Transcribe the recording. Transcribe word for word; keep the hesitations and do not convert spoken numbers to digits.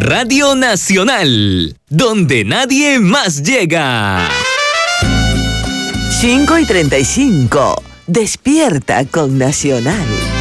Radio Nacional, donde nadie más llega. cinco y treinta y cinco. Despierta con Nacional.